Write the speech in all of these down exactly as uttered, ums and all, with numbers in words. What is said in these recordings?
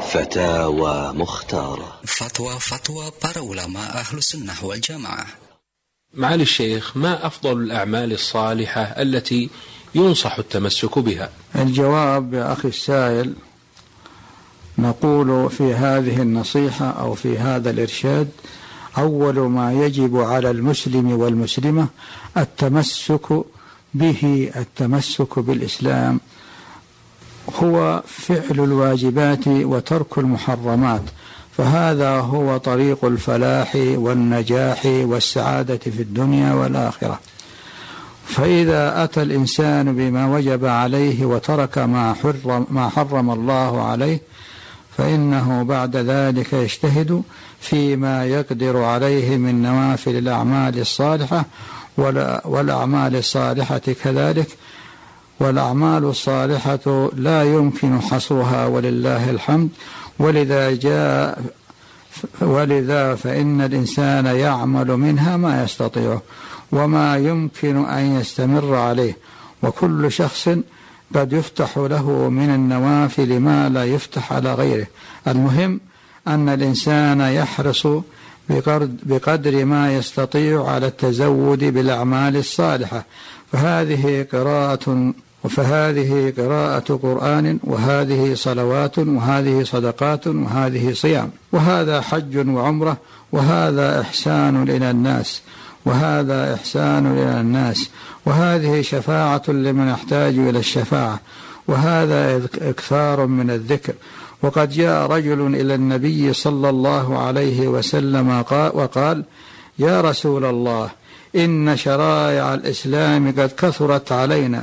فتاوى مختارة. فتوى فتوى para ulama أهل السنة والجماعة. معالي الشيخ، ما أفضل الأعمال الصالحة التي ينصح التمسك بها؟ الجواب يا أخي السائل، نقول في هذه النصيحة أو في هذا الإرشاد: أول ما يجب على المسلم والمسلمة التمسك به، التمسك بالإسلام، هو فعل الواجبات وترك المحرمات، فهذا هو طريق الفلاح والنجاح والسعادة في الدنيا والآخرة. فإذا أتى الإنسان بما وجب عليه وترك ما حرم, ما حرم الله عليه، فإنه بعد ذلك يجتهد فيما يقدر عليه من نوافل الأعمال الصالحة والأعمال الصالحة كذلك. والأعمال الصالحة لا يمكن حصرها ولله الحمد، ولذا جاء ولذا فإن الإنسان يعمل منها ما يستطيع وما يمكن أن يستمر عليه، وكل شخص قد يفتح له من النوافل ما لا يفتح على غيره. المهم أن الإنسان يحرص بقدر ما يستطيع على التزود بالأعمال الصالحة، فهذه قراءة فهذه قراءة قرآن، وهذه صلوات، وهذه صدقات، وهذه صيام، وهذا حج وعمرة، وهذا إحسان إلى الناس وهذا إحسان إلى الناس وهذه شفاعة لمن يحتاج إلى الشفاعة، وهذا إكثار من الذكر. وقد جاء رجل إلى النبي صلى الله عليه وسلم وقال: يا رسول الله، إن شرائع الإسلام قد كثرت علينا،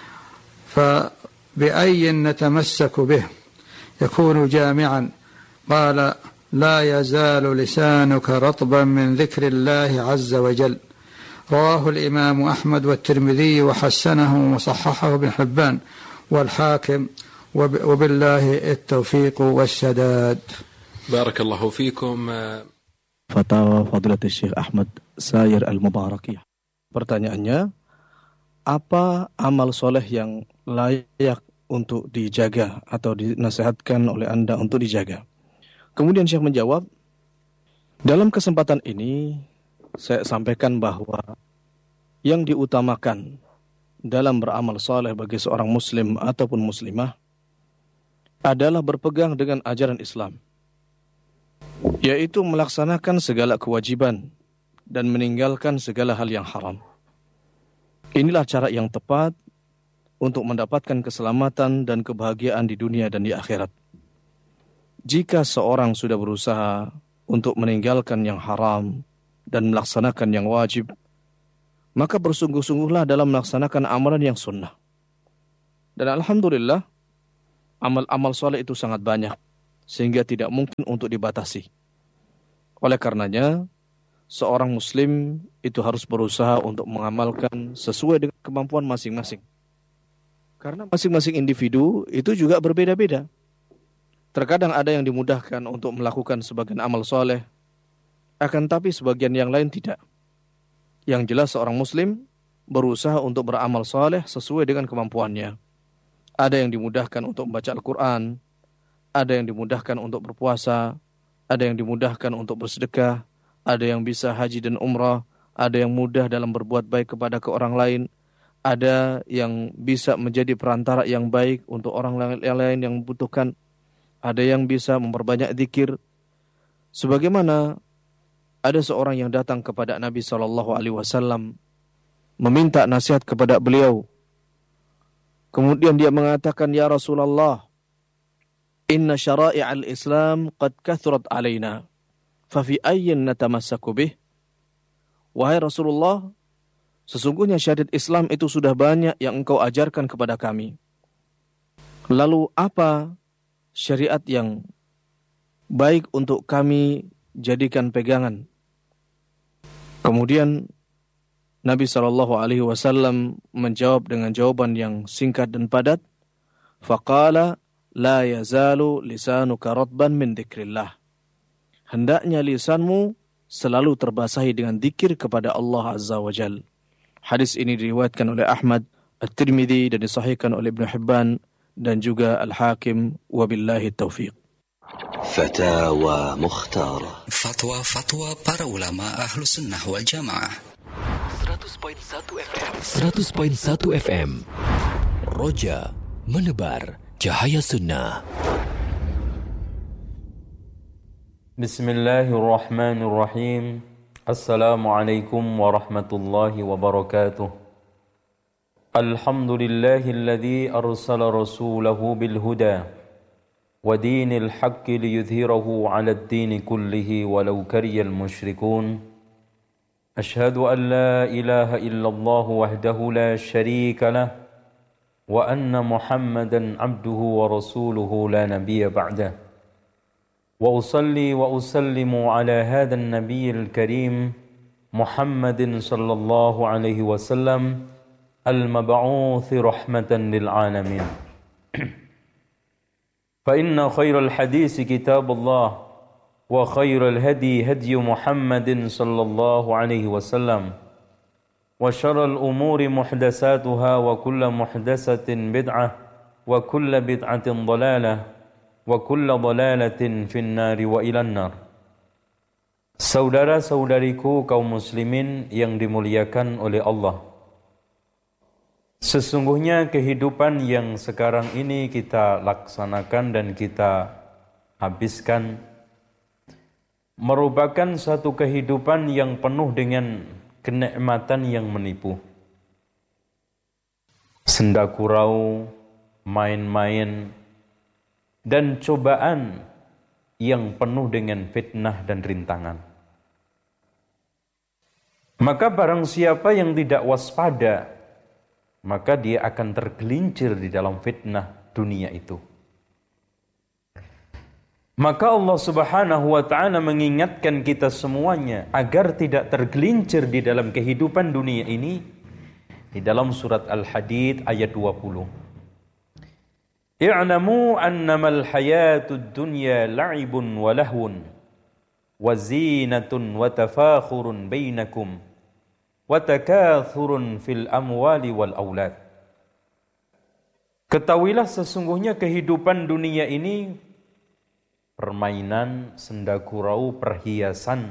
فبأي نتمسك به يكون جامعا؟ قال: لا يزال لسانك رطبا من ذكر الله عز وجل. رواه الإمام أحمد والترمذي وحسنه وصححه ابن حبان والحاكم، وبالله التوفيق والسداد. بارك الله فيكم. Fatwa Fadilatul Syekh Ahmad Sayyar Al-Mubaraki. Pertanyaannya, apa amal soleh yang layak untuk dijaga atau dinasihatkan oleh Anda untuk dijaga? Kemudian Syekh menjawab, dalam kesempatan ini saya sampaikan bahwa yang diutamakan dalam beramal soleh bagi seorang muslim ataupun muslimah adalah berpegang dengan ajaran Islam, yaitu melaksanakan segala kewajiban dan meninggalkan segala hal yang haram. Inilah cara yang tepat untuk mendapatkan keselamatan dan kebahagiaan di dunia dan di akhirat. Jika seorang sudah berusaha untuk meninggalkan yang haram dan melaksanakan yang wajib, maka bersungguh-sungguhlah dalam melaksanakan amalan yang sunnah. Dan alhamdulillah, amal-amal soleh itu sangat banyak, sehingga tidak mungkin untuk dibatasi. Oleh karenanya, seorang muslim itu harus berusaha untuk mengamalkan sesuai dengan kemampuan masing-masing. Karena masing-masing individu itu juga berbeda-beda. Terkadang ada yang dimudahkan untuk melakukan sebagian amal soleh, akan tapi sebagian yang lain tidak. Yang jelas seorang muslim berusaha untuk beramal soleh sesuai dengan kemampuannya. Ada yang dimudahkan untuk membaca Al-Quran, ada yang dimudahkan untuk berpuasa, ada yang dimudahkan untuk bersedekah, ada yang bisa haji dan umrah, ada yang mudah dalam berbuat baik kepada ke orang lain, ada yang bisa menjadi perantara yang baik untuk orang lain yang membutuhkan, ada yang bisa memperbanyak zikir. Sebagaimana ada seorang yang datang kepada Nabi shallallahu alaihi wasallam meminta nasihat kepada beliau. Kemudian dia mengatakan, ya Rasulullah, inna syara'i'al Islam qad kathurat alaina, fa fi ayyin natamassaku bih. Wahai Rasulullah, sesungguhnya syariat Islam itu sudah banyak yang engkau ajarkan kepada kami. Lalu apa syariat yang baik untuk kami jadikan pegangan? Kemudian Nabi shallallahu alaihi wasallam menjawab dengan jawaban yang singkat dan padat. Faqala la yazalu lisanuka ratban min dzikrillah. Hendaknya lisanmu selalu terbasahi dengan zikir kepada Allah Azza wa Jalla. Hadis ini diriwayatkan oleh Ahmad, At-Tirmidzi dan disahihkan oleh Ibnu Hibban dan juga Al-Hakim, wabillahi taufiq. فتاوى مختارة. Fatwa-fatwa para ulama Ahlus Sunnah wal Jamaah. seratus koma satu F M. seratus koma satu F M. Roja menebar cahaya sunnah. Bismillahirrahmanirrahim. Assalamualaikum warahmatullahi wabarakatuh. Alhamdulillahilladzi arsala rasulahu bilhuda wa dinil haqqi liyudhhirahu 'alad dini kullihi walau kariyal musyrikun. Ashhadu an la ilaha illallah wahdahu la syarika lah wa anna Muhammadan 'abduhu wa rasuluhu la nabiyya ba'dah. Wa usalli wa usallimu ala hadzal nabiyil karim Muhammadin sallallahu alaihi wasallam al-mab'uuthi rahmatan lil alamin. Fa inna khairal hadisi kitabullah wa khairal hadi hadi Muhammadin sallallahu alaihi wasallam wa syarrul umuri muhdatsatuha wa kullu muhdatsatin bid'ah wa kullu bid'atin dhalalah wa kullu dhalalatin finnari wa ilan nar. Saudara-saudariku kaum muslimin yang dimuliakan oleh Allah, sesungguhnya kehidupan yang sekarang ini kita laksanakan dan kita habiskan merupakan satu kehidupan yang penuh dengan kenikmatan yang menipu. Senda gurau, main-main, dan cobaan yang penuh dengan fitnah dan rintangan. Maka barang siapa yang tidak waspada, maka dia akan tergelincir di dalam fitnah dunia itu. Maka Allah Subhanahu wa ta'ala mengingatkan kita semuanya agar tidak tergelincir di dalam kehidupan dunia ini di dalam surat Al-Hadid ayat dua puluh. I'lamu annamal hayatud dunya la'ibun wa lahwun wa zinatun wa tafakhurun bainakum wa takathurun fil amwali wal aulad. Ketahuilah sesungguhnya kehidupan dunia ini permainan, senda gurau, perhiasan,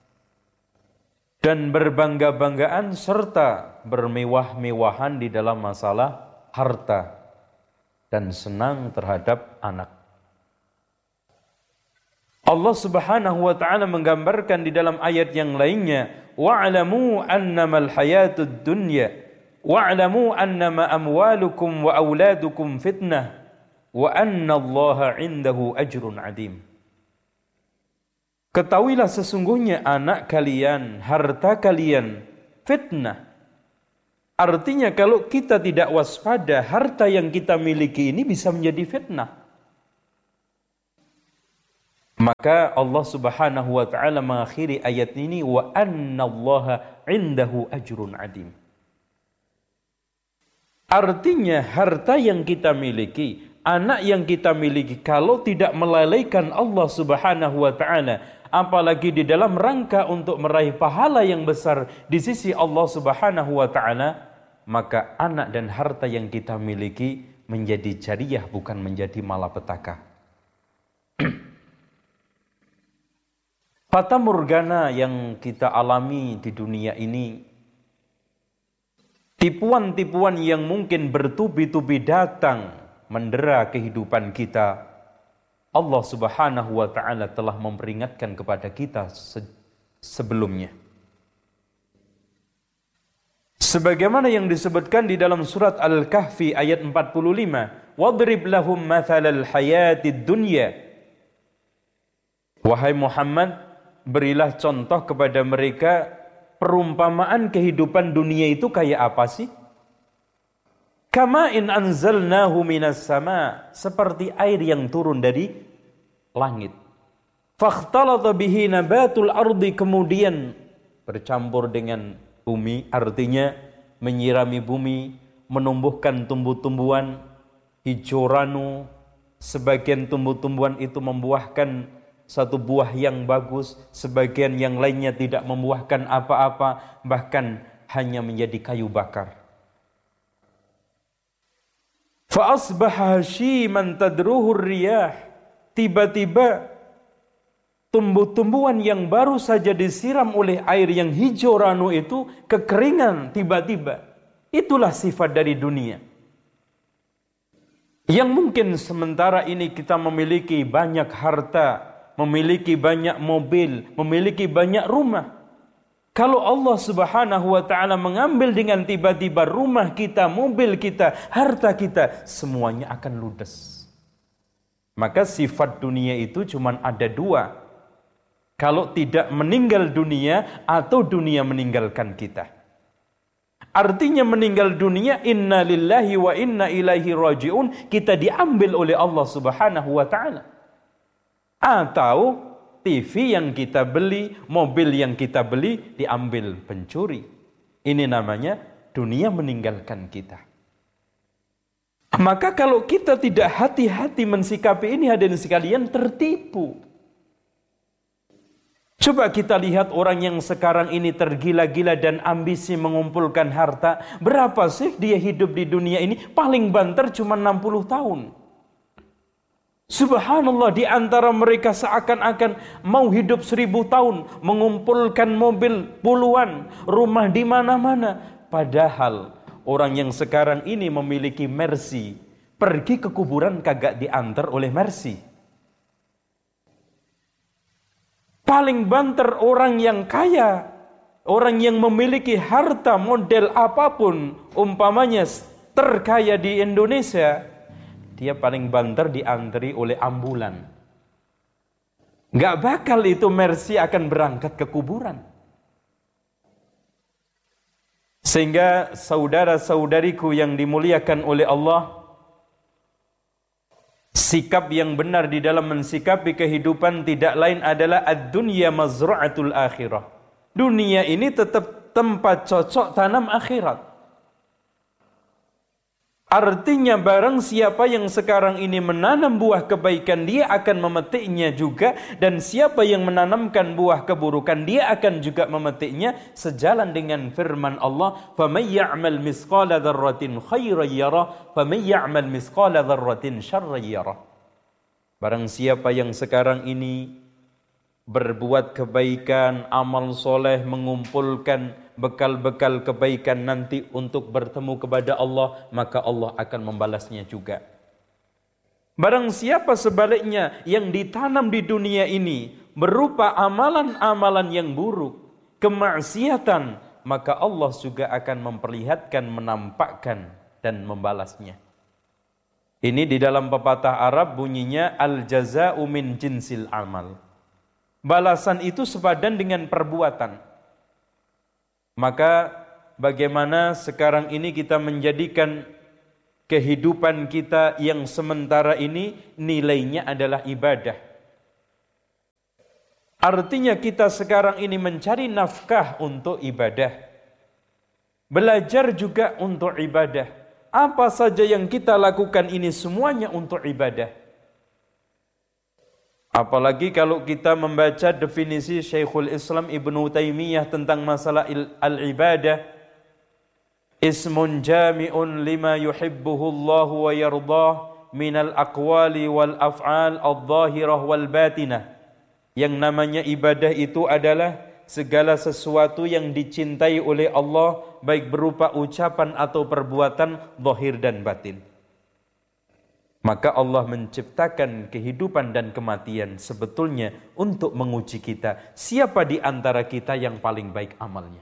dan berbangga-banggaan serta bermewah-mewahan di dalam masalah harta dan senang terhadap anak. Allah Subhanahu wa ta'ala menggambarkan di dalam ayat yang lainnya, wa'lamu annamal hayatud dunya wa'lamu annama amwalukum wa auladukum fitnah wa annallaha 'indahu ajrun 'adim. Ketahuilah sesungguhnya anak kalian, harta kalian fitnah. Artinya kalau kita tidak waspada, harta yang kita miliki ini bisa menjadi fitnah. Maka Allah Subhanahu wa ta'ala mengakhiri ayat ini, wa annallaha 'indahu ajrun 'adim. Artinya harta yang kita miliki, anak yang kita miliki, kalau tidak melalaikan Allah Subhanahu wa ta'ala, apalagi di dalam rangka untuk meraih pahala yang besar di sisi Allah Subhanahu wa ta'ala, maka anak dan harta yang kita miliki menjadi jariah, bukan menjadi malapetaka. Fata morgana yang kita alami di dunia ini, tipuan-tipuan yang mungkin bertubi-tubi datang mendera kehidupan kita, Allah Subhanahu wa ta'ala telah memperingatkan kepada kita se- sebelumnya. Sebagaimana yang disebutkan di dalam surat Al-Kahfi ayat empat puluh lima, wadrib lahum mathalal hayatid dunya. Wahai Muhammad, berilah contoh kepada mereka perumpamaan kehidupan dunia itu kayak apa sih? Kama in anzalnahu minas sama, seperti air yang turun dari langit. Fakhtalata bihi nabatul ardi, kemudian bercampur dengan bumi, artinya menyirami bumi, menumbuhkan tumbuh-tumbuhan hijau ranu. Sebagian tumbuh-tumbuhan itu membuahkan satu buah yang bagus, sebagian yang lainnya tidak membuahkan apa-apa, bahkan hanya menjadi kayu bakar. Fa asbaha hashiman tadruhu riyah, tiba-tiba tumbuh-tumbuhan yang baru saja disiram oleh air yang hijau ranu itu kekeringan tiba-tiba. Itulah sifat dari dunia. Yang mungkin sementara ini kita memiliki banyak harta, memiliki banyak mobil, memiliki banyak rumah. Kalau Allah Subhanahu wa taala mengambil dengan tiba-tiba rumah kita, mobil kita, harta kita, semuanya akan ludes. Maka sifat dunia itu cuma ada dua. Kalau tidak meninggal dunia atau dunia meninggalkan kita. Artinya meninggal dunia, inna lillahi wa inna ilaihi raji'un, kita diambil oleh Allah Subhanahu wa taala. Atau T V yang kita beli, mobil yang kita beli diambil pencuri. Ini namanya dunia meninggalkan kita. Maka kalau kita tidak hati-hati mensikapi ini, hadirin sekalian, tertipu. Coba kita lihat orang yang sekarang ini tergila-gila dan ambisi mengumpulkan harta. Berapa sih dia hidup di dunia ini? Paling banter cuma enam puluh tahun. Subhanallah, di antara mereka seakan-akan mau hidup seribu tahun. Mengumpulkan mobil puluhan, rumah di mana-mana. Padahal orang yang sekarang ini memiliki Mercy, pergi ke kuburan kagak diantar oleh Mercy. Paling banter orang yang kaya, orang yang memiliki harta model apapun, umpamanya terkaya di Indonesia, dia paling banter diantri oleh ambulan. Gak bakal itu Mercy akan berangkat ke kuburan. Sehingga saudara-saudariku yang dimuliakan oleh Allah, sikap yang benar di dalam mensikapi kehidupan tidak lain adalah ad-dunya mazra'atul akhirah. Dunia ini tetap tempat cocok tanam akhirat. Artinya barang siapa yang sekarang ini menanam buah kebaikan, dia akan memetiknya juga. Dan siapa yang menanamkan buah keburukan, dia akan juga memetiknya. Sejalan dengan firman Allah, فَمَنْ يَعْمَلْ مِثْقَالَ ذَرَّةٍ خَيْرًا يَرَهُ وَمَنْ يَعْمَلْ مِثْقَالَ ذَرَّةٍ شَرًّا يَرَهُ. Barang siapa yang sekarang ini berbuat kebaikan, amal soleh, mengumpulkan bekal-bekal kebaikan nanti untuk bertemu kepada Allah, maka Allah akan membalasnya juga. Barang siapa sebaliknya yang ditanam di dunia ini berupa amalan-amalan yang buruk, kemaksiatan, maka Allah juga akan memperlihatkan, menampakkan dan membalasnya. Ini di dalam pepatah Arab bunyinya al-jaza'u min jinsil amal. Balasan itu sepadan dengan perbuatan. Maka bagaimana sekarang ini kita menjadikan kehidupan kita yang sementara ini nilainya adalah ibadah. Artinya kita sekarang ini mencari nafkah untuk ibadah. Belajar juga untuk ibadah. Apa saja yang kita lakukan ini semuanya untuk ibadah. Apalagi kalau kita membaca definisi Syekhul Islam Ibnu Taimiyah tentang masalah al-ibadah. Ismun jami'un lima yuhibbuhu Allah wa yardah minal aqwali wal af'al adh-dhahirah wal batinah. Yang namanya ibadah itu adalah segala sesuatu yang dicintai oleh Allah, baik berupa ucapan atau perbuatan zahir dan batin. Maka Allah menciptakan kehidupan dan kematian sebetulnya untuk menguji kita. Siapa di antara kita yang paling baik amalnya?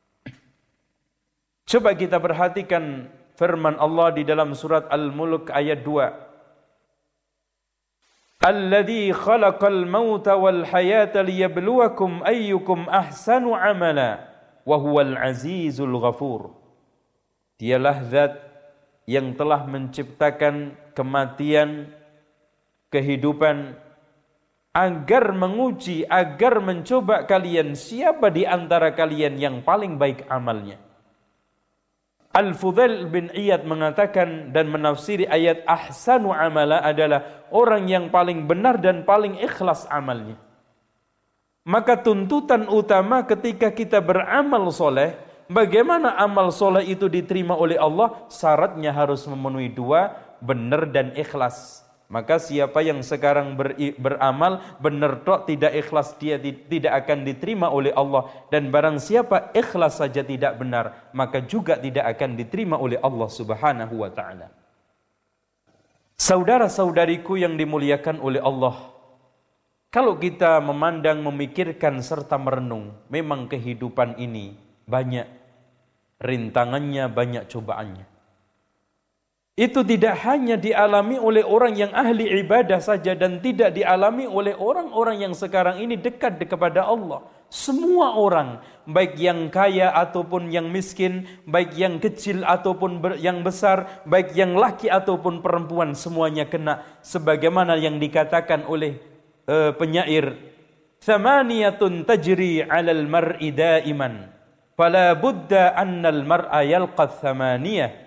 Coba kita perhatikan firman Allah di dalam surat Al-Mulk ayat dua. Alladzi khalaqal mauta wal hayata liyabluwakum ayyukum ahsanu amala wa huwal azizul ghafur. Dialah zat yang telah menciptakan kematian, kehidupan, agar menguji, agar mencoba kalian siapa di antara kalian yang paling baik amalnya. Al-Fudail bin Iyad mengatakan dan menafsiri ayat ahsanu amala adalah orang yang paling benar dan paling ikhlas amalnya. Maka tuntutan utama ketika kita beramal soleh, bagaimana amal soleh itu diterima oleh Allah? Syaratnya harus memenuhi dua, benar dan ikhlas. Maka siapa yang sekarang ber, beramal benar tok tidak ikhlas, dia di, tidak akan diterima oleh Allah. Dan barang siapa ikhlas saja tidak benar, maka juga tidak akan diterima oleh Allah Subhanahu wa ta'ala. Saudara-saudariku yang dimuliakan oleh Allah, kalau kita memandang, memikirkan serta merenung, memang kehidupan ini banyak rintangannya, banyak cobaannya. Itu tidak hanya dialami oleh orang yang ahli ibadah saja, dan tidak dialami oleh orang-orang yang sekarang ini dekat kepada Allah. Semua orang, baik yang kaya ataupun yang miskin, baik yang kecil ataupun yang besar, baik yang laki ataupun perempuan, semuanya kena. Sebagaimana yang dikatakan oleh uh, penyair, "Thamaniyatun tajri 'alal mar'i daiman, fala budda annal mar'a yalqa thamaniyah.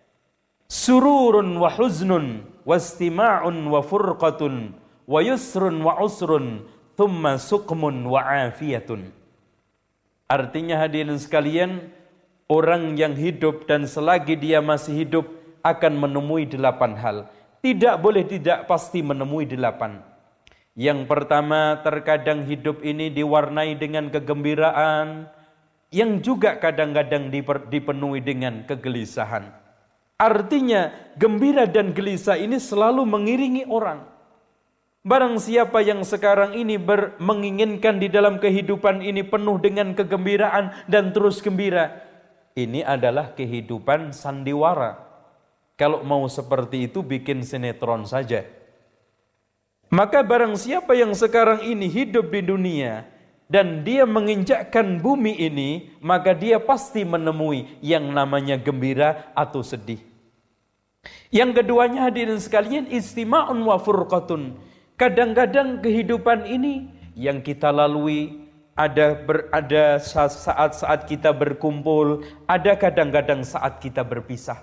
Sururun wa huznun, wastima'un wa furqatun, wa yusrun wa usrun, thumma suqmun wa afiyatun." Artinya hadirin sekalian, orang yang hidup dan selagi dia masih hidup akan menemui delapan hal. Tidak boleh tidak pasti menemui delapan. Yang pertama, terkadang hidup ini diwarnai dengan kegembiraan, yang juga kadang-kadang dipenuhi dengan kegelisahan. Artinya gembira dan gelisah ini selalu mengiringi orang. Barang siapa yang sekarang ini ber, menginginkan di dalam kehidupan ini penuh dengan kegembiraan dan terus gembira, ini adalah kehidupan sandiwara. Kalau mau seperti itu bikin sinetron saja. Maka barang siapa yang sekarang ini hidup di dunia dan dia menginjakkan bumi ini, maka dia pasti menemui yang namanya gembira atau sedih. Yang keduanya hadirin sekalian, istima'un wa furqatun. Kadang-kadang kehidupan ini yang kita lalui, ada ber, ada saat-saat kita berkumpul, ada kadang-kadang saat kita berpisah.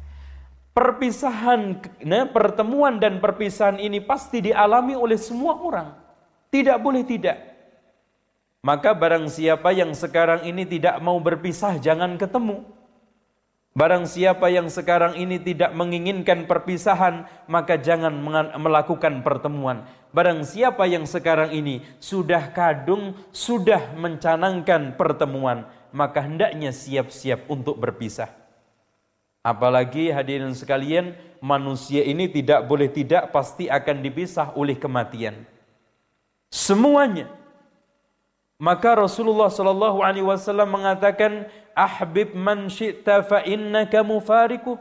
Perpisahan, nah, pertemuan dan perpisahan ini pasti dialami oleh semua orang. Tidak boleh tidak. Maka barang siapa yang sekarang ini tidak mau berpisah, jangan ketemu. Barang siapa yang sekarang ini tidak menginginkan perpisahan, maka jangan melakukan pertemuan. Barang siapa yang sekarang ini sudah kadung, sudah mencanangkan pertemuan, maka hendaknya siap-siap untuk berpisah. Apalagi hadirin sekalian, manusia ini tidak boleh tidak pasti akan dipisah oleh kematian. Semuanya. Maka Rasulullah sallallahu alaihi wasallam mengatakan, "Ahbib man syi'ta fa innaka mufariquh."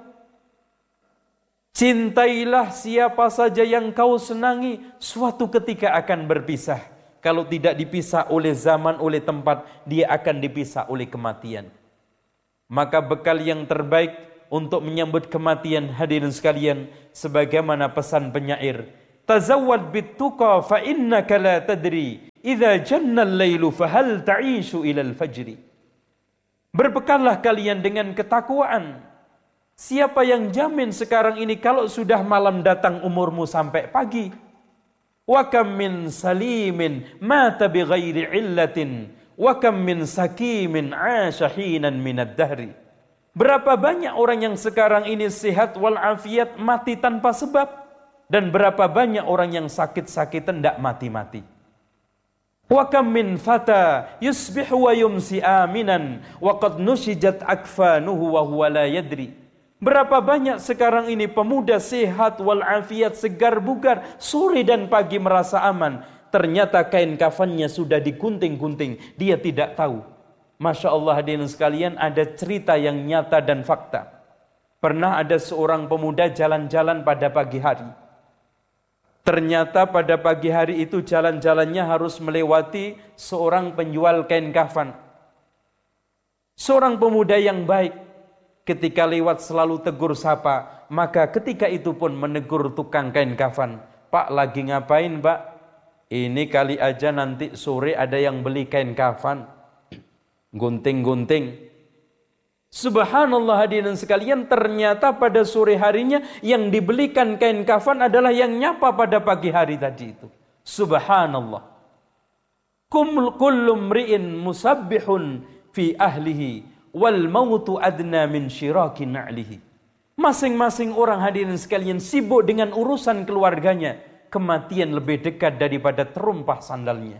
Cintailah siapa saja yang kau senangi, suatu ketika akan berpisah. Kalau tidak dipisah oleh zaman, oleh tempat, dia akan dipisah oleh kematian. Maka bekal yang terbaik untuk menyambut kematian hadirin sekalian, sebagaimana pesan penyair, "Tazawwad bit-tuqa fa innaka la tadri idza janna al-lailu fa hal ta'ishu ila al-fajri." Berbekallah kalian dengan ketakwaan. Siapa yang jamin sekarang ini kalau sudah malam datang umurmu sampai pagi? Wa kam min salimin mata bi ghairi illatin wa kam min sakimin 'asha hinan min ad-dahri. Berapa banyak orang yang sekarang ini sehat walafiat mati tanpa sebab, dan berapa banyak orang yang sakit-sakitan tidak mati-mati. Wa kam min fata yusbihu wa yumsi aminan wa qad nushijat akfanuhu wa huwa la yadri. Berapa banyak sekarang ini pemuda sehat walafiat, segar bugar, sore dan pagi merasa aman, ternyata kain kafannya sudah digunting-gunting, dia tidak tahu. Masya Allah hadirin sekalian, ada cerita yang nyata dan fakta. Pernah ada seorang pemuda jalan-jalan pada pagi hari. Ternyata pada pagi hari itu jalan-jalannya harus melewati seorang penjual kain kafan. Seorang pemuda yang baik, ketika lewat selalu tegur sapa, maka ketika itu pun menegur tukang kain kafan. "Pak, lagi ngapain, Pak? Ini kali aja nanti sore ada yang beli kain kafan. Gunting-gunting." Subhanallah hadirin sekalian, ternyata pada sore harinya yang dibelikan kain kafan adalah yang nyapa pada pagi hari tadi itu. Subhanallah. Kullu mri'in musabbihun fi ahlihi wal mautu adna min syiraki na'lihi. Masing-masing orang hadirin sekalian sibuk dengan urusan keluarganya. Kematian lebih dekat daripada terumpah sandalnya.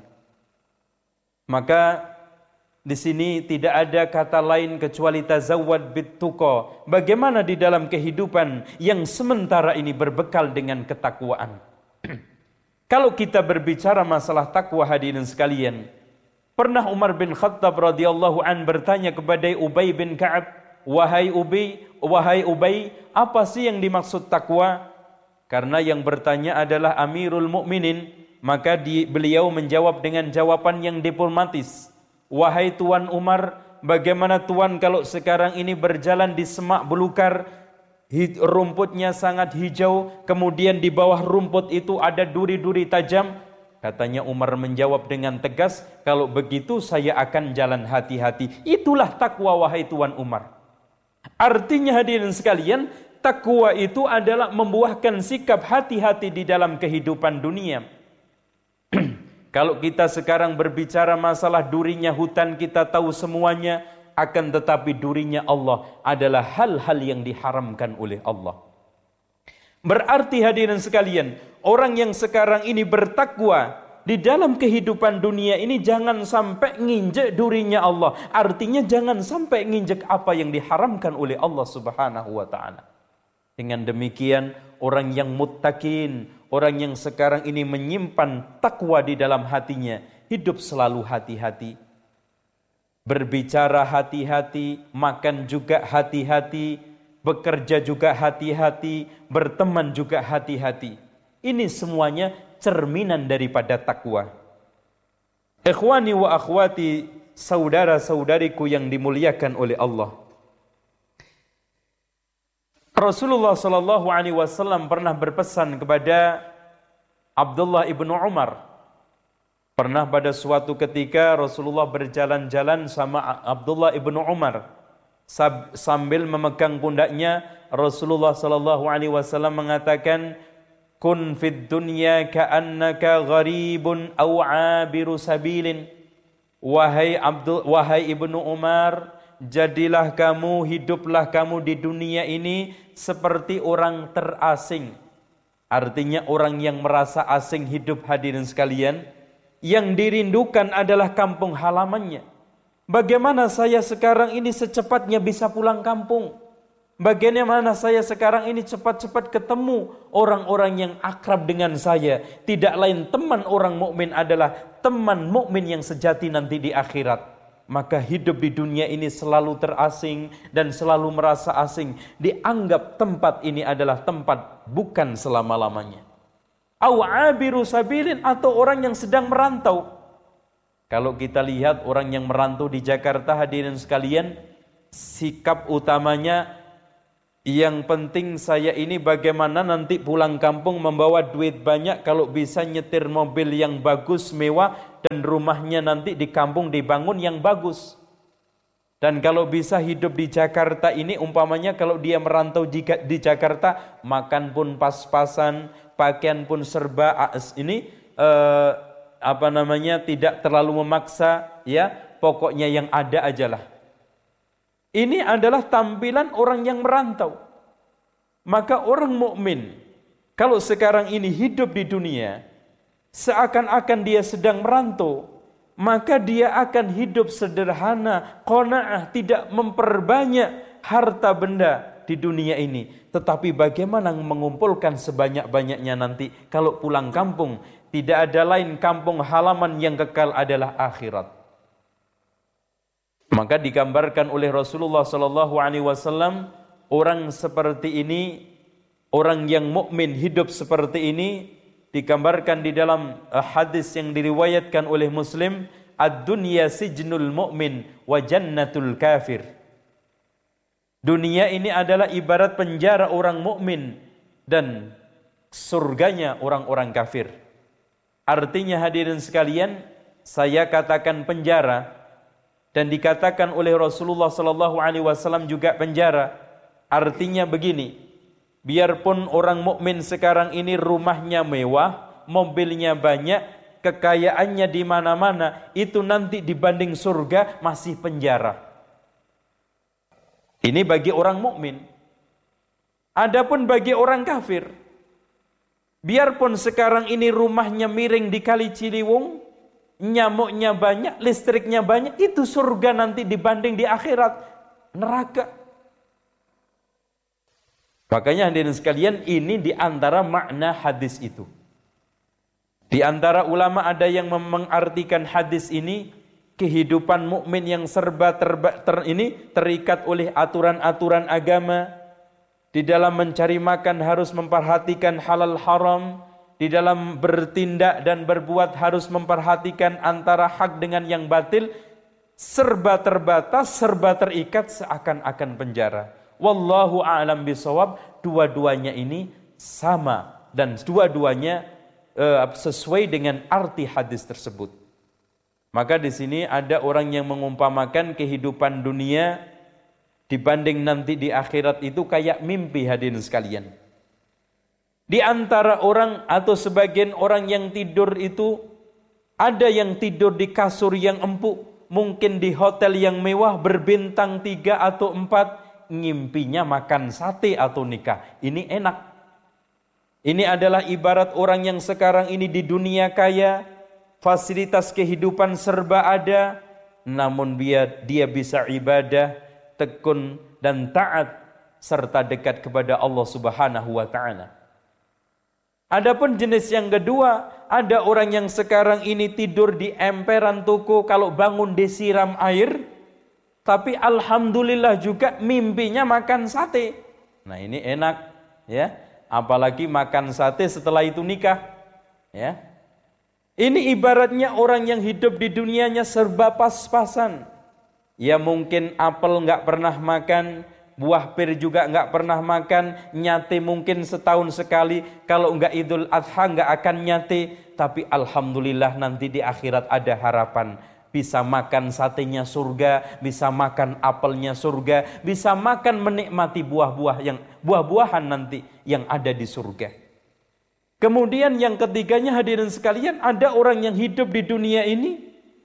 Maka di sini tidak ada kata lain kecuali tazawwad bittuqa. Bagaimana di dalam kehidupan yang sementara ini berbekal dengan ketakwaan. Kalau kita berbicara masalah takwa hadirin sekalian, pernah Umar bin Khattab radhiyallahu an bertanya kepada Ubay bin Ka'ab, Wahai Ubay, wahai Ubay, apa sih yang dimaksud takwa? Karena yang bertanya adalah Amirul Mukminin, maka di, beliau menjawab dengan jawaban yang diplomatis. Wahai Tuan Umar, bagaimana Tuan kalau sekarang ini berjalan di semak belukar, rumputnya sangat hijau, kemudian di bawah rumput itu ada duri-duri tajam? Katanya Umar menjawab dengan tegas, kalau begitu saya akan jalan hati-hati. Itulah takwa wahai Tuan Umar. Artinya hadirin sekalian, takwa itu adalah membuahkan sikap hati-hati di dalam kehidupan dunia. Kalau kita sekarang berbicara masalah durinya hutan, kita tahu semuanya, akan tetapi durinya Allah adalah hal-hal yang diharamkan oleh Allah. Berarti hadirin sekalian, orang yang sekarang ini bertakwa di dalam kehidupan dunia ini jangan sampai nginjek durinya Allah. Artinya jangan sampai nginjek apa yang diharamkan oleh Allah Subhanahu wa taala. Dengan demikian, orang yang muttaqin, orang yang sekarang ini menyimpan takwa di dalam hatinya, hidup selalu hati-hati. Berbicara hati-hati, makan juga hati-hati, bekerja juga hati-hati, berteman juga hati-hati. Ini semuanya cerminan daripada takwa. Ikhwani wa akhwati, saudara-saudariku yang dimuliakan oleh Allah. Rasulullah sallallahu alaihi wasallam pernah berpesan kepada Abdullah ibnu Umar. Pernah pada suatu ketika Rasulullah berjalan-jalan sama Abdullah ibnu Umar. Sambil memegang pundaknya, Rasulullah sallallahu alaihi wasallam mengatakan, Kun fid dunya ka'annaka gharibun aw 'abiru sabilin. Wahai Abdul wahai Ibnu Umar, jadilah kamu, hiduplah kamu di dunia ini seperti orang terasing. Artinya orang yang merasa asing hidup hadirin sekalian, yang dirindukan adalah kampung halamannya. Bagaimana saya sekarang ini secepatnya bisa pulang kampung? Bagaimana saya sekarang ini cepat-cepat ketemu orang-orang yang akrab dengan saya? Tidak lain teman orang mukmin adalah teman mukmin yang sejati nanti di akhirat. Maka hidup di dunia ini selalu terasing dan selalu merasa asing. Dianggap tempat ini adalah tempat bukan selama-lamanya. Aw abiru sabilin, atau orang yang sedang merantau. Kalau kita lihat orang yang merantau di Jakarta hadirin sekalian, sikap utamanya, yang penting saya ini bagaimana nanti pulang kampung membawa duit banyak, kalau bisa nyetir mobil yang bagus, mewah, dan rumahnya nanti di kampung dibangun yang bagus. Dan kalau bisa hidup di Jakarta ini, umpamanya kalau dia merantau di, di Jakarta, makan pun pas-pasan, pakaian pun serba ini eh, apa namanya tidak terlalu memaksa, ya pokoknya yang ada ajalah. Ini adalah tampilan orang yang merantau. Maka orang mukmin kalau sekarang ini hidup di dunia seakan-akan dia sedang merantau, maka dia akan hidup sederhana, qanaah, tidak memperbanyak harta benda di dunia ini. Tetapi bagaimana mengumpulkan sebanyak-banyaknya nanti kalau pulang kampung? Tidak ada lain, kampung halaman yang kekal adalah akhirat. Maka digambarkan oleh Rasulullah sallallahu alaihi wasallam, orang seperti ini, orang yang mukmin hidup seperti ini, digambarkan di dalam hadis yang diriwayatkan oleh Muslim, ad-dunya sijnul mu'min wa jannatul kafir. Dunia ini adalah ibarat penjara orang mukmin dan surganya orang-orang kafir. Artinya hadirin sekalian, saya katakan penjara, dan dikatakan oleh Rasulullah sallallahu alaihi wasallam juga penjara. Artinya begini, biarpun orang mukmin sekarang ini rumahnya mewah, mobilnya banyak, kekayaannya di mana-mana, itu nanti dibanding surga masih penjara. Ini bagi orang mukmin. Adapun bagi orang kafir, biarpun sekarang ini rumahnya miring di Kali Ciliwung, nyamuknya banyak, listriknya banyak, itu surga nanti dibanding di akhirat neraka. Makanya hadirin sekalian, ini di antara makna hadis itu. Di antara ulama ada yang mengartikan hadis ini kehidupan mukmin yang serba terba, ter, ini terikat oleh aturan-aturan agama. Di dalam mencari makan harus memperhatikan halal haram. Di dalam bertindak dan berbuat harus memperhatikan antara hak dengan yang batil. Serba terbatas, serba terikat seakan-akan penjara. Wallahu a'lam bishawab. Dua-duanya ini sama dan dua-duanya uh, sesuai dengan arti hadis tersebut. Maka di sini ada orang yang mengumpamakan kehidupan dunia dibanding nanti di akhirat itu kayak mimpi, hadirin sekalian. Di antara orang atau sebagian orang yang tidur itu, ada yang tidur di kasur yang empuk, mungkin di hotel yang mewah berbintang tiga atau empat, ngimpinya makan sate atau nikah. Ini enak. Ini adalah ibarat orang yang sekarang ini di dunia kaya, fasilitas kehidupan serba ada, namun dia, dia bisa ibadah, tekun dan taat serta dekat kepada Allah Subhanahu wa taala. Adapun jenis yang kedua, ada orang yang sekarang ini tidur di emperan toko, kalau bangun disiram air, tapi alhamdulillah juga mimpinya makan sate. Nah, ini enak, ya. Apalagi makan sate setelah itu nikah, ya. Ini ibaratnya orang yang hidup di dunianya serba pas-pasan. Ya mungkin apel nggak pernah makan, buah pir juga nggak pernah makan, nyate mungkin setahun sekali, kalau nggak Idul Adha nggak akan nyate, tapi alhamdulillah nanti di akhirat ada harapan. Bisa makan satenya surga, bisa makan apelnya surga, bisa makan menikmati buah-buah yang buah-buahan nanti yang ada di surga. Kemudian yang ketiganya, hadirin sekalian, ada orang yang hidup di dunia ini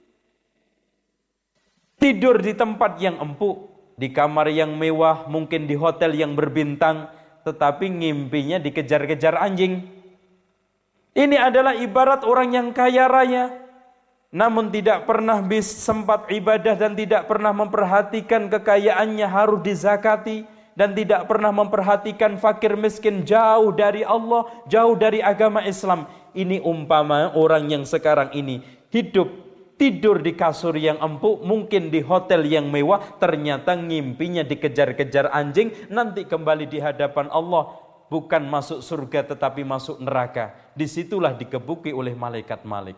tidur di tempat yang empuk, di kamar yang mewah, mungkin di hotel yang berbintang, tetapi ngimpinya dikejar-kejar anjing. Ini adalah ibarat orang yang kaya raya, namun tidak pernah bis sempat ibadah dan tidak pernah memperhatikan kekayaannya harus dizakati, dan tidak pernah memperhatikan fakir miskin, jauh dari Allah, jauh dari agama Islam. Ini umpama orang yang sekarang ini hidup tidur di kasur yang empuk, mungkin di hotel yang mewah, ternyata ngimpinya dikejar-kejar anjing, nanti kembali di hadapan Allah, bukan masuk surga tetapi masuk neraka. Disitulah dikebuki oleh malaikat Malik.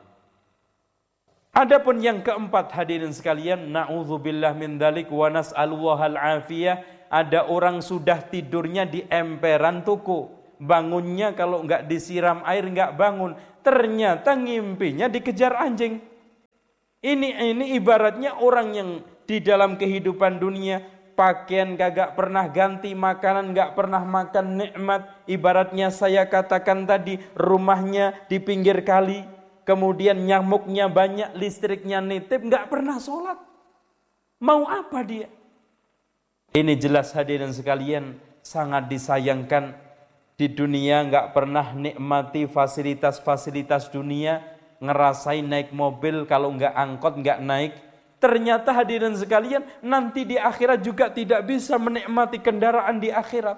Adapun yang keempat, hadirin sekalian, na'udzubillah min dzalik wa nas'alullahal afiyah, ada orang sudah tidurnya di emperan toko, bangunnya kalau enggak disiram air enggak bangun, ternyata ngimpinya dikejar anjing. Ini ini ibaratnya orang yang di dalam kehidupan dunia pakaian kagak pernah ganti, makanan gak pernah makan nikmat. Ibaratnya saya katakan tadi, rumahnya di pinggir kali, kemudian nyamuknya banyak, listriknya nitip, gak pernah sholat. Mau apa dia? Ini jelas, hadirin sekalian, sangat disayangkan. Di dunia gak pernah nikmati fasilitas-fasilitas dunia, ngerasain naik mobil, kalau enggak angkot enggak naik. Ternyata hadirin sekalian, nanti di akhirat juga tidak bisa menikmati kendaraan di akhirat.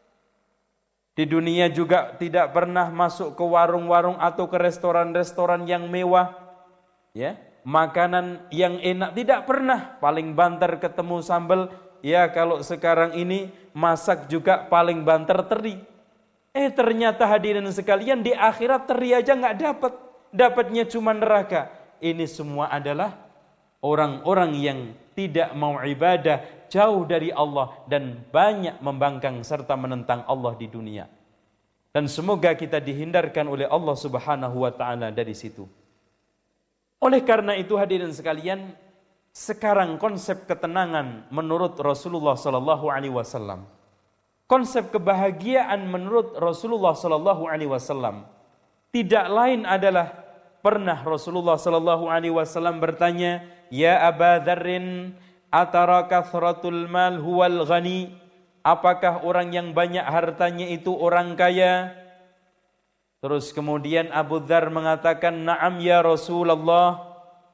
Di dunia juga tidak pernah masuk ke warung-warung atau ke restoran-restoran yang mewah, ya, makanan yang enak tidak pernah. Paling banter ketemu sambal, ya kalau sekarang ini masak juga paling banter teri. Eh ternyata hadirin sekalian, di akhirat teri aja enggak dapat. Dapatnya cuma neraka. Ini semua adalah orang-orang yang tidak mau ibadah, jauh dari Allah, dan banyak membangkang serta menentang Allah di dunia. Dan semoga kita dihindarkan oleh Allah Subhanahu wa taala dari situ. Oleh karena itu, hadirin sekalian, sekarang konsep ketenangan menurut Rasulullah sallallahu alaihi wasallam, konsep kebahagiaan menurut Rasulullah sallallahu alaihi wasallam tidak lain adalah, pernah Rasulullah sallallahu alaihi wasallam bertanya, "Ya Aba Dzarrin, atara kathratul mal huwal ghani?" Apakah orang yang banyak hartanya itu orang kaya? Terus kemudian Abu Dzar mengatakan, "Na'am ya Rasulullah,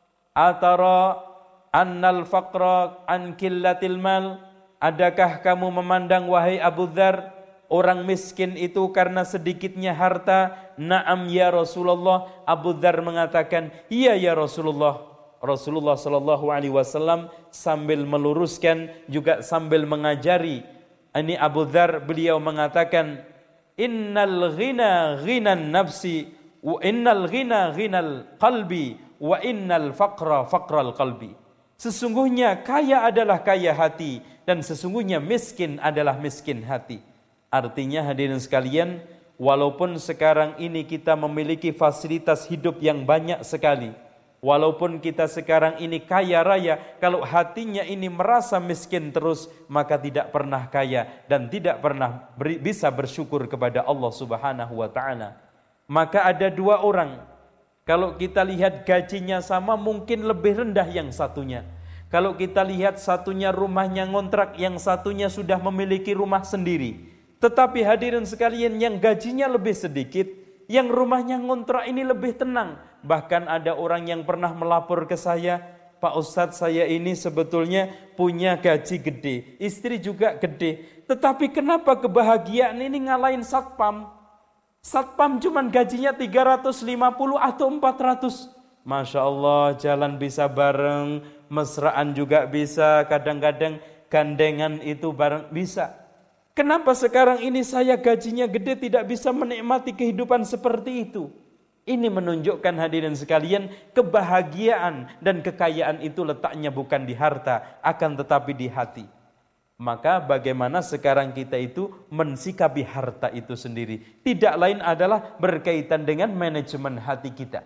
atara annal faqra an qillatil mal?" Adakah kamu memandang wahai Abu Dzar, orang miskin itu karena sedikitnya harta? Na'am ya Rasulullah. Abu Dzar mengatakan, "Iya ya Rasulullah." Rasulullah sallallahu alaihi wasallam sambil meluruskan juga sambil mengajari. Ini Abu Dzar, beliau mengatakan, "Innal ghina ghinan nafsi wa innal ghina ghinal qalbi wa innal faqra faqral qalbi." Sesungguhnya kaya adalah kaya hati dan sesungguhnya miskin adalah miskin hati. Artinya hadirin sekalian, walaupun sekarang ini kita memiliki fasilitas hidup yang banyak sekali, walaupun kita sekarang ini kaya raya, kalau hatinya ini merasa miskin terus, maka tidak pernah kaya dan tidak pernah beri, bisa bersyukur kepada Allah Subhanahu wa ta'ala. Maka ada dua orang, kalau kita lihat gajinya sama, mungkin lebih rendah yang satunya. Kalau kita lihat satunya rumahnya ngontrak, yang satunya sudah memiliki rumah sendiri. Tetapi hadirin sekalian, yang gajinya lebih sedikit, yang rumahnya ngontrak ini lebih tenang. Bahkan ada orang yang pernah melapor ke saya, "Pak Ustadz, saya ini sebetulnya punya gaji gede, istri juga gede. Tetapi kenapa kebahagiaan ini ngalahin satpam? Satpam cuman gajinya tiga ratus lima puluh atau empat ratus. Masya Allah, jalan bisa bareng, mesraan juga bisa, kadang-kadang gandengan itu bareng bisa. Kenapa sekarang ini saya gajinya gede tidak bisa menikmati kehidupan seperti itu?" Ini menunjukkan hadirin sekalian, kebahagiaan dan kekayaan itu letaknya bukan di harta, akan tetapi di hati. Maka bagaimana sekarang kita itu mensikapi harta itu sendiri? Tidak lain adalah berkaitan dengan manajemen hati kita.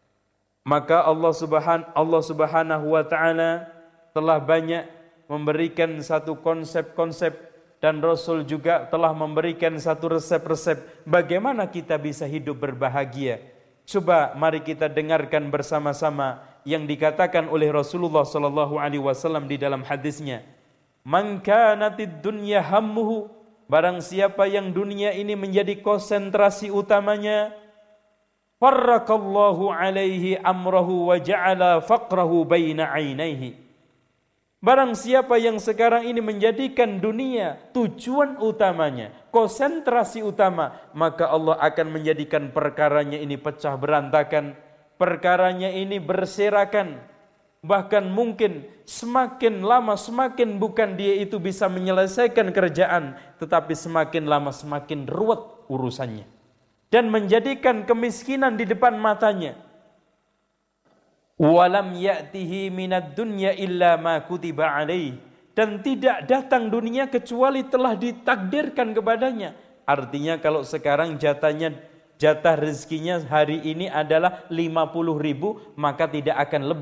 Maka Allah Subhanahu Allah Subhanahu wa taala telah banyak memberikan satu konsep-konsep, dan Rasul juga telah memberikan satu resep-resep bagaimana kita bisa hidup berbahagia. Coba mari kita dengarkan bersama-sama yang dikatakan oleh Rasulullah sallallahu alaihi wasallam di dalam hadisnya. "Man kanatid dunya hammuhu," barang siapa yang dunia ini menjadi konsentrasi utamanya, "farraqallahu alaihi amrahu wa ja'ala faqrahu baina 'ainaihi." Barang siapa yang sekarang ini menjadikan dunia tujuan utamanya, konsentrasi utama, maka Allah akan menjadikan perkaranya ini pecah berantakan, perkaranya ini berserakan. Bahkan mungkin semakin lama semakin bukan dia itu bisa menyelesaikan kerjaan, tetapi semakin lama semakin ruwet urusannya. Dan menjadikan kemiskinan di depan matanya. Walam ya'tihi minad dunya illa ma kutiba alaih, dan tidak datang dunia kecuali telah ditakdirkan kepadanya. Artinya kalau sekarang jatahnya jatah rezekinya hari ini adalah lima puluh ribu, maka tidak akan lebih